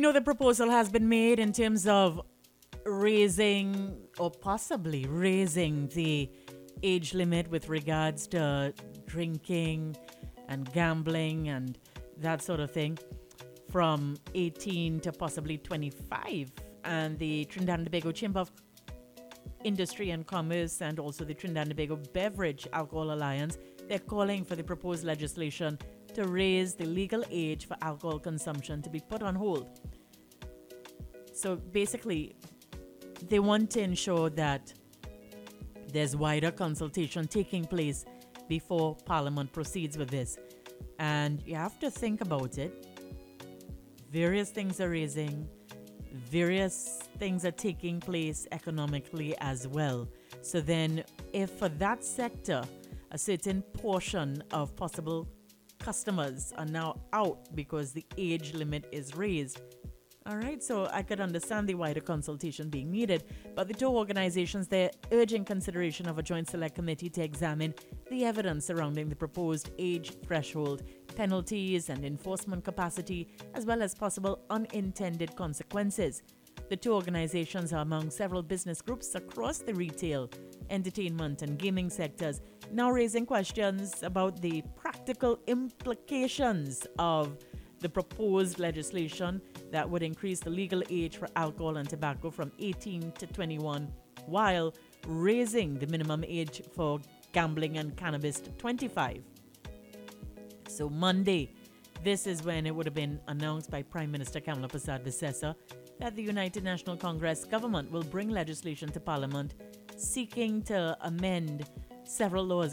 know the proposal has been made in terms of raising or possibly raising the age limit with regards to drinking and gambling and that sort of thing from 18 to possibly 25. And the Trinidad and Tobago Chamber of Industry and Commerce and also the Trinidad and Tobago Beverage Alcohol Alliance, they're calling for the proposed legislation to raise the legal age for alcohol consumption to be put on hold. So basically, they want to ensure that there's wider consultation taking place before Parliament proceeds with this. And you have to think about it. Various things are raising, various things are taking place economically as well. So then, if for that sector, a certain portion of possible customers are now out because the age limit is raised, all right, so I could understand the wider consultation being needed, but the two organizations, they're urging consideration of a joint select committee to examine the evidence surrounding the proposed age threshold, penalties and enforcement capacity, as well as possible unintended consequences. The two organizations are among several business groups across the retail, entertainment and gaming sectors, now raising questions about the practical implications of the proposed legislation that would increase the legal age for alcohol and tobacco from 18 to 21, while raising the minimum age for gambling and cannabis to 25. So Monday, this is when it would have been announced by Prime Minister Kamala Persad-Bissessar that the United National Congress government will bring legislation to Parliament seeking to amend several laws